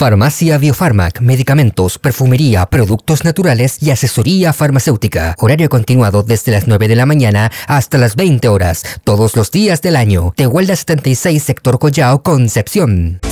Farmacia Biofarmac, medicamentos, perfumería, productos naturales y asesoría farmacéutica. Horario continuado desde las 9 de la mañana hasta las 20 horas, todos los días del año. Tehuelda 76, sector Collao, Concepción.